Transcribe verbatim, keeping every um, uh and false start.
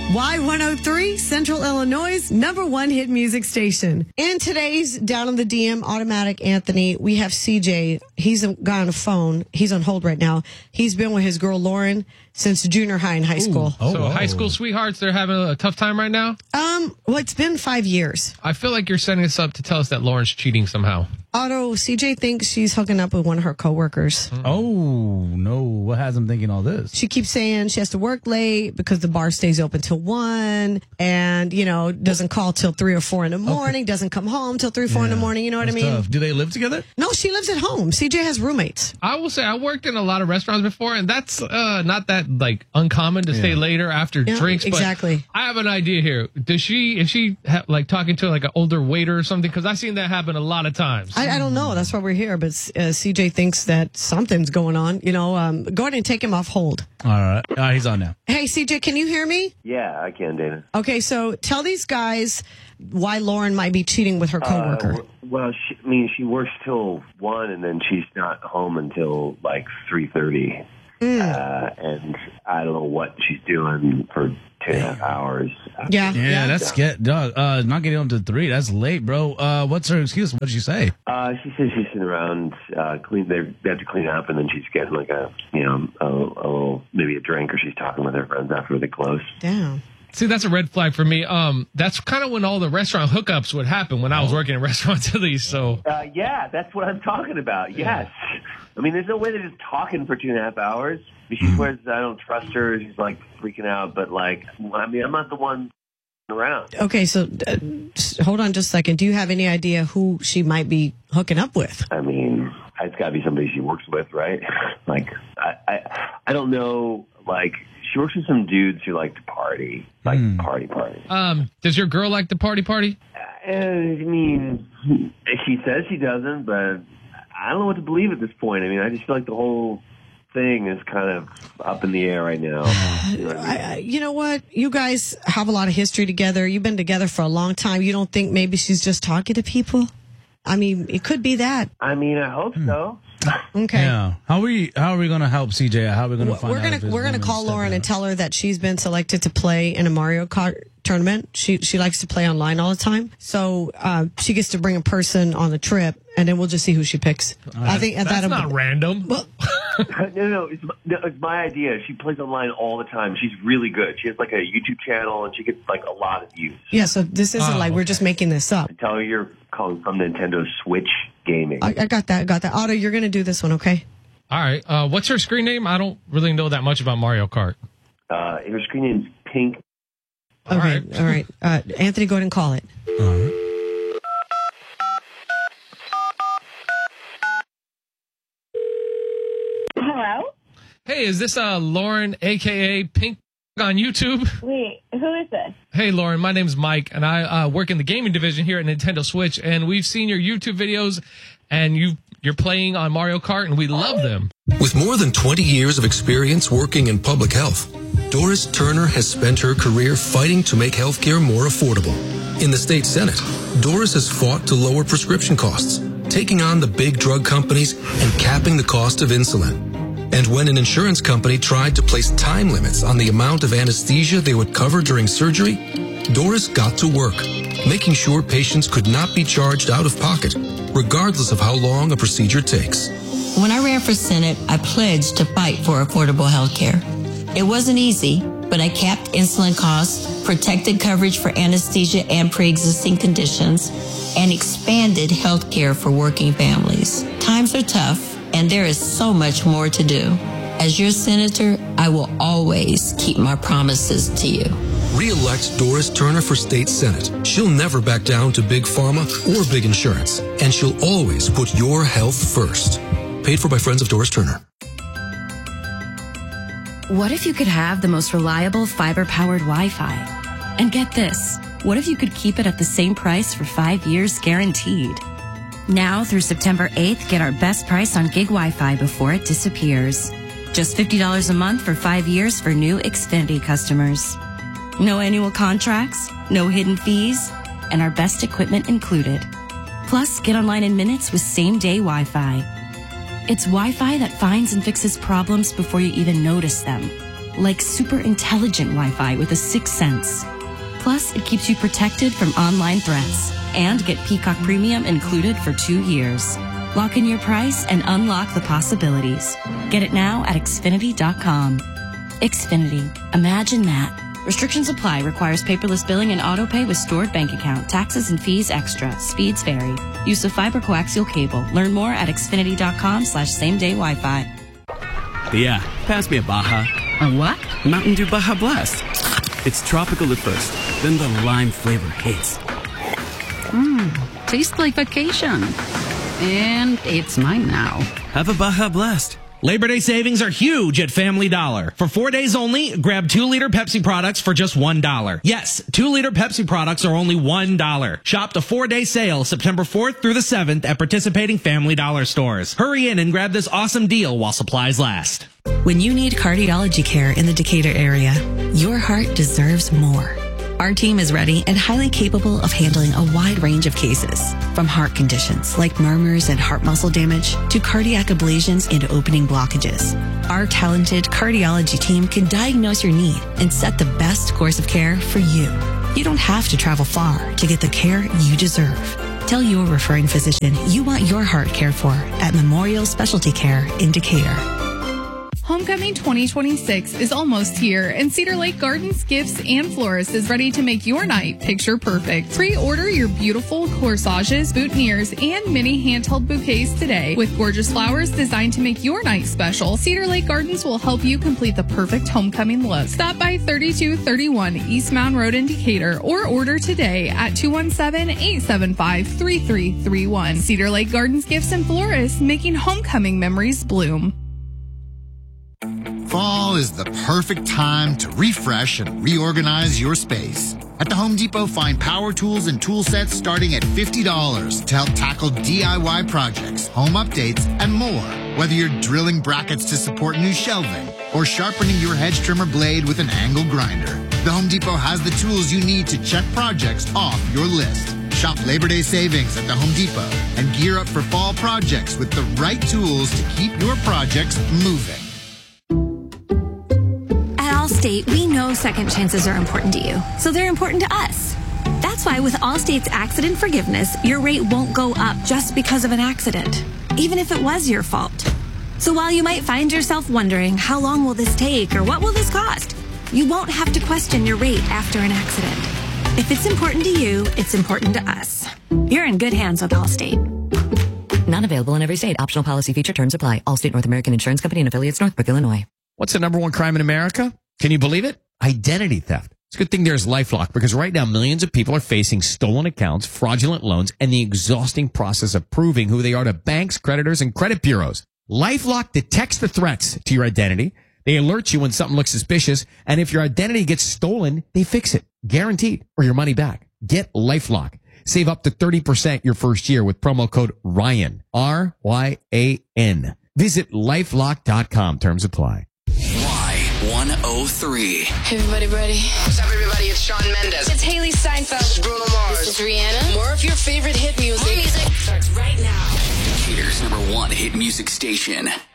Y one oh three, Central Illinois' number one hit music station. In today's Down on the D M Automatic Anthony, we have C J. He's a guy on the phone. He's on hold right now. He's been with his girl Lauren since junior high and high school. Ooh. Oh, so oh. high school sweethearts, they're having a tough time right now? Um, well, it's been five years. I feel like you're setting us up to tell us that Lauren's cheating somehow. Otto, C J thinks she's hooking up with one of her coworkers. Oh, no. What has him thinking all this? She keeps saying she has to work late because the bar stays open till one and, you know, doesn't call till three or four in the morning, okay. doesn't come home till three, four yeah, in the morning. You know what I mean? Tough. Do they live together? No, she lives at home. C J has roommates. I will say I worked in a lot of restaurants before, and that's uh, not that, like, uncommon to yeah. stay later after yeah, drinks. Exactly. But I have an idea here. Does she, is she, ha- like, talking to, like, an older waiter or something? Because I've seen that happen a lot of times. I, I don't know. That's why we're here. But uh, C J thinks that something's going on. You know, um, go ahead and take him off hold. All right. Uh, he's on now. Hey, C J, can you hear me? Yeah, I can, Dana. Okay, so tell these guys why Lauren might be cheating with her coworker. Uh, well, she, I mean, she works till one, and then she's not home until like three thirty. Mm. Uh, and I don't know what she's doing for two and a half hours. Yeah, yeah, yeah. that's get dog. Uh, not getting home to three. That's late, bro. Uh, what's her excuse? What did she say? Uh, she says she's sitting around, uh, clean. They they have to clean up, and then she's getting like a, you know, a, a little maybe a drink, or she's talking with her friends after they close. Damn. See, that's a red flag for me. Um, that's kind of when all the restaurant hookups would happen when I was working in restaurants at least. So, uh, yeah, that's what I'm talking about. Yes, yeah. I mean, there's no way they're just talking for two and a half hours. I mean, she swears I don't trust her. She's like freaking out, but like, I mean, I'm not the one around. Okay, so uh, hold on just a second. Do you have any idea who she might be hooking up with? I mean, it's got to be somebody she works with, right? Like, I, I, I don't know, like. She works with some dudes who like to party, like mm. party party. Um, does your girl like to party party? Uh, I mean, she says she doesn't, but I don't know what to believe at this point. I mean, I just feel like the whole thing is kind of up in the air right now. You know what I mean? I, you know what? You guys have a lot of history together. You've been together for a long time. You don't think maybe she's just talking to people? I mean, it could be that. I mean, I hope mm. so. Okay. Yeah. How are we? How are we going to help C J? How are we going to find we're out? Gonna, if his we're going to woman call stepped Lauren out? and tell her that she's been selected to play in a Mario Kart tournament. She she likes to play online all the time, so uh, she gets to bring a person on the trip, and then we'll just see who she picks. Right. I think that's that'll not be, random. Well, no, no, it's, no, it's my idea. She plays online all the time. She's really good. She has like a YouTube channel, and she gets like a lot of views. yeah. So this isn't Oh, like we're okay. just making this up. Tell her you're calling from Nintendo Switch Gaming. I, I got that. I got that. Otto, you're going to do this one, okay? All right. Uh, what's her screen name? I don't really know that much about Mario Kart. Uh, her screen name's Pink. Okay. All right. All right. Uh, Anthony, go ahead and call it. Uh-huh. Hello? Hey, is this uh, Lauren, a k a. Pink on YouTube? Wait, who is this? Hey, Lauren, my name's Mike, and I uh, work in the gaming division here at Nintendo Switch, and we've seen your YouTube videos, and you you're playing on Mario Kart, and we love them. With more than twenty years of experience working in public health, Doris Turner has spent her career fighting to make healthcare more affordable. In the state Senate, Doris has fought to lower prescription costs, taking on the big drug companies and capping the cost of insulin. And when an insurance company tried to place time limits on the amount of anesthesia they would cover during surgery, Doris got to work, making sure patients could not be charged out of pocket, regardless of how long a procedure takes. When I ran for Senate, I pledged to fight for affordable health care. It wasn't easy, but I capped insulin costs, protected coverage for anesthesia and pre-existing conditions, and expanded health care for working families. Times are tough, and there is so much more to do. As your senator, I will always keep my promises to you. Re-elect Doris Turner for state senate. She'll never back down to big pharma or big insurance, and she'll always put your health first. Paid for by Friends of Doris Turner. What if you could have the most reliable fiber-powered Wi-Fi? And get this, what if you could keep it at the same price for five years guaranteed? Now through September eighth, get our best price on gig Wi-Fi before it disappears. Just fifty dollars a month for five years for new Xfinity customers. No annual contracts, no hidden fees, and our best equipment included. Plus, get online in minutes with same-day Wi-Fi. It's Wi-Fi that finds and fixes problems before you even notice them. like super intelligent Wi-Fi with a sixth sense. Plus, it keeps you protected from online threats. And get Peacock Premium included for two years. Lock in your price and unlock the possibilities. Get it now at Xfinity dot com. Xfinity. Imagine that. Restrictions apply. Requires paperless billing and auto pay with stored bank account. Taxes and fees extra. Speeds vary. Use of fiber coaxial cable. Learn more at Xfinity dot com slash same day Wi-Fi. Yeah, pass me a Baja. A what? Mountain Dew Baja Blast. It's tropical at first, then the lime flavor hits. Mmm, tastes like vacation. And it's mine now. Have a Baja Blast. Labor Day savings are huge at Family Dollar. For four days only, grab two liter Pepsi products for just one dollar. Yes, two liter Pepsi products are only one dollar. Shop the four-day sale September fourth through the seventh at participating Family Dollar stores. Hurry in and grab this awesome deal while supplies last. When you need cardiology care in the Decatur area, your heart deserves more. Our team is ready and highly capable of handling a wide range of cases, from heart conditions like murmurs and heart muscle damage to cardiac ablations and opening blockages. Our talented cardiology team can diagnose your need and set the best course of care for you. You don't have to travel far to get the care you deserve. Tell your referring physician you want your heart cared for at Memorial Specialty Care in Decatur. Homecoming twenty twenty-six is almost here, and Cedar Lake Gardens Gifts and Florists is ready to make your night picture perfect. Pre-order your beautiful corsages, boutonnieres, and mini handheld bouquets today. With gorgeous flowers designed to make your night special, Cedar Lake Gardens will help you complete the perfect homecoming look. Stop by thirty-two thirty-one East Mound Road in Decatur or order today at two one seven, eight seven five, three three three one. Cedar Lake Gardens Gifts and Florists, making homecoming memories bloom. Fall is the perfect time to refresh and reorganize your space. At the Home Depot, find power tools and tool sets starting at fifty dollars to help tackle D I Y projects, home updates, and more. Whether you're drilling brackets to support new shelving or sharpening your hedge trimmer blade with an angle grinder, the Home Depot has the tools you need to check projects off your list. Shop Labor Day savings at the Home Depot and gear up for fall projects with the right tools to keep your projects moving. Allstate, we know second chances are important to you, so they're important to us. That's why with Allstate's accident forgiveness, your rate won't go up just because of an accident, even if it was your fault. So while you might find yourself wondering, how long will this take or what will this cost? You won't have to question your rate after an accident. If it's important to you, it's important to us. You're in good hands with Allstate. Not available in every state. Optional policy feature terms apply. Allstate North American Insurance Company and affiliates, Northbrook, Illinois. What's the number one crime in America? Can you believe it? Identity theft. It's a good thing there's LifeLock, because right now millions of people are facing stolen accounts, fraudulent loans, and the exhausting process of proving who they are to banks, creditors, and credit bureaus. LifeLock detects the threats to your identity. They alert you when something looks suspicious, and if your identity gets stolen, they fix it. Guaranteed, or your money back. Get LifeLock. Save up to thirty percent your first year with promo code RYAN. R Y A N. Visit lifelock dot com. Terms apply. one oh three. Hey, everybody ready? What's up, everybody? It's Shawn Mendes. It's Haley Steinfeld. This is Bruno Mars. This is Rihanna. More of your favorite hit music. More music starts right now. Decatur's number one hit music station.